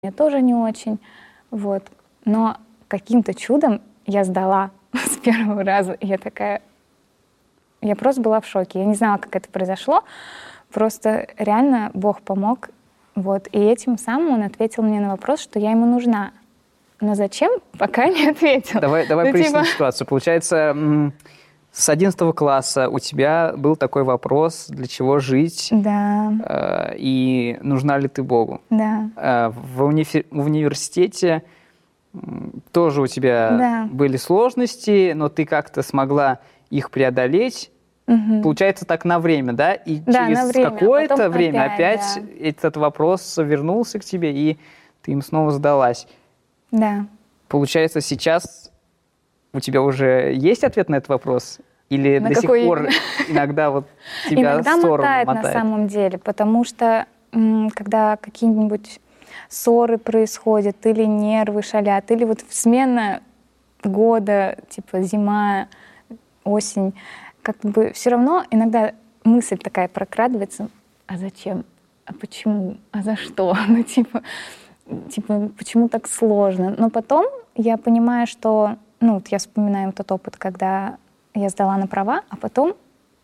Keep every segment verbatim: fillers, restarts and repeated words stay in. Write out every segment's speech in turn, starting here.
я тоже не очень. Вот. Но каким-то чудом я сдала с первого раза. И я такая... Я просто была в шоке. Я не знала, как это произошло. Просто реально Бог помог. Вот. И этим самым он ответил мне на вопрос, что я ему нужна. Но зачем, пока не ответил. Давай, давай ну, проясним типа... ситуацию. Получается, с одиннадцатого класса у тебя был такой вопрос, для чего жить, да. э, и нужна ли ты Богу. Да. Э, в, уни- в университете тоже у тебя да. были сложности, но ты как-то смогла их преодолеть. Угу. Получается, так на время, да? И да, через время, какое-то а время опять, опять да. этот вопрос вернулся к тебе, и ты им снова сдалась. Да. Получается, сейчас у тебя уже есть ответ на этот вопрос? Или на до сих какой пор именно? иногда вот тебя иногда в сторону мотает, мотает? на самом деле, потому что м, когда какие-нибудь ссоры происходят, или нервы шалят, или вот смена года, типа зима, осень, как бы все равно иногда мысль такая прокрадывается: а зачем? А почему? А за что? Ну, типа, типа, почему так сложно? Но потом я понимаю, что, ну, вот я вспоминаю тот опыт, когда я сдала на права, а потом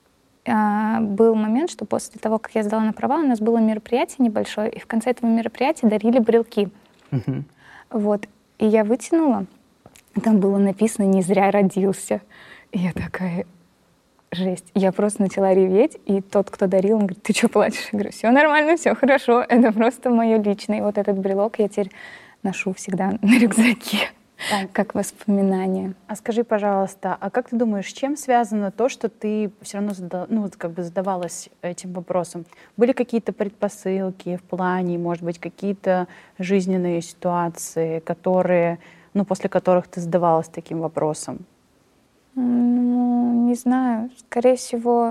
э, был момент, что после того, как я сдала на права, у нас было мероприятие небольшое, и в конце этого мероприятия дарили брелки. Uh-huh. Вот. И я вытянула, там было написано «Не зря родился». И я такая... Жесть. Я просто начала реветь, и тот, кто дарил, он говорит: ты что плачешь? Я говорю: все нормально, все хорошо, это просто мое личное. И вот этот брелок я теперь ношу всегда на рюкзаке, так. как воспоминание. А скажи, пожалуйста, а как ты думаешь, с чем связано то, что ты все равно задав... ну, как бы задавалась этим вопросом? Были какие-то предпосылки в плане, может быть, какие-то жизненные ситуации, которые, ну, после которых ты задавалась таким вопросом? Ну, не знаю, скорее всего,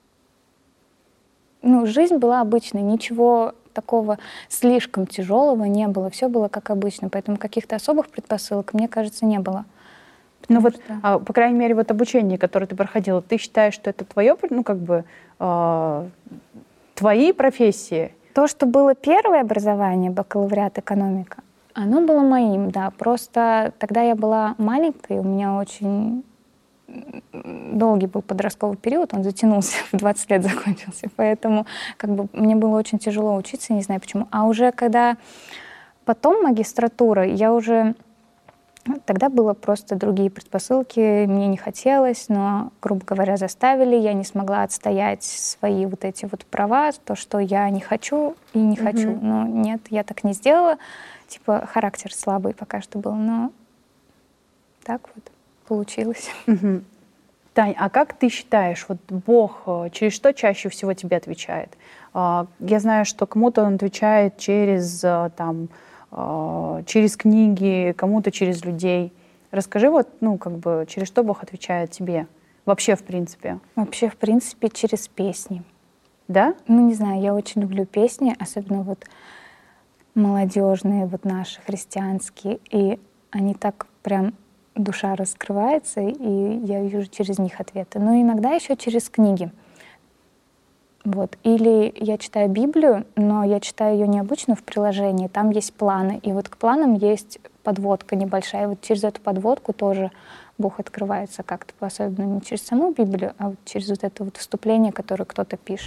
ну, жизнь была обычной, ничего такого слишком тяжелого не было, все было как обычно, поэтому каких-то особых предпосылок, мне кажется, не было. Ну вот, что... а, по крайней мере, вот обучение, которое ты проходила, ты считаешь, что это твое, ну, как бы, э, твои профессии? То, что было первое образование, бакалавриат экономика, оно было моим, да, просто тогда я была маленькой, у меня очень... долгий был подростковый период, он затянулся, в двадцать лет закончился, поэтому как бы мне было очень тяжело учиться, не знаю почему. А уже когда потом магистратура, я уже... Тогда было просто другие предпосылки, мне не хотелось, но, грубо говоря, заставили, я не смогла отстоять свои вот эти вот права, то, что я не хочу и не mm-hmm. хочу. Но нет, я так не сделала. Типа характер слабый пока что был, но так вот получилось. Угу. Тань, а как ты считаешь, вот Бог через что чаще всего тебе отвечает? Я знаю, что кому-то Он отвечает через, там, через книги, кому-то через людей. Расскажи, вот, ну, как бы, через что Бог отвечает тебе? Вообще, в принципе. Вообще, в принципе, через песни. Да? Ну, не знаю, я очень люблю песни, особенно вот молодежные, вот наши, христианские. И они так прям... душа раскрывается, и я вижу через них ответы. Но иногда еще через книги. Вот. Или я читаю Библию, но я читаю ее необычно в приложении, там есть планы, и вот к планам есть подводка небольшая. И вот через эту подводку тоже Бог открывается как-то по-особенному, не через саму Библию, а вот через вот это вот вступление, которое кто-то пишет.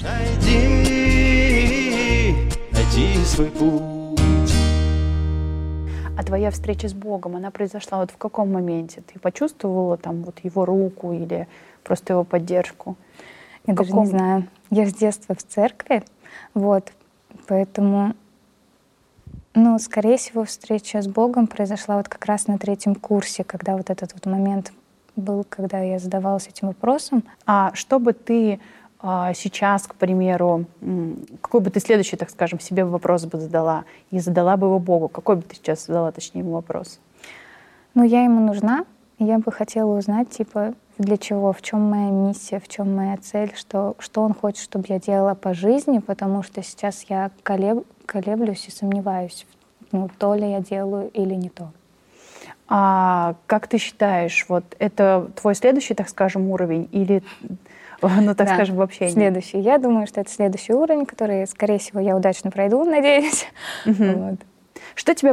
Найди, найди свой путь. А твоя встреча с Богом, она произошла вот в каком моменте? Ты почувствовала там вот его руку или просто его поддержку? Я в даже каком... не знаю. Я с детства в церкви, вот, поэтому, ну, скорее всего, встреча с Богом произошла вот как раз на третьем курсе, когда вот этот вот момент был, когда я задавалась этим вопросом. А что бы ты а, сейчас, к примеру, какой бы ты следующий, так скажем, себе вопрос бы задала и задала бы его Богу? Какой бы ты сейчас задала, точнее, ему вопрос? Ну, я ему нужна, и я бы хотела узнать, типа, для чего, в чем моя миссия, в чем моя цель, что, что он хочет, чтобы я делала по жизни, потому что сейчас я колеб, колеблюсь и сомневаюсь, ну, то ли я делаю или не то. А как ты считаешь, вот это твой следующий, так скажем, уровень или, ну, так да, скажем, в общении? Следующий. Я думаю, что это следующий уровень, который, скорее всего, я удачно пройду, надеюсь. Угу. Вот. Что тебя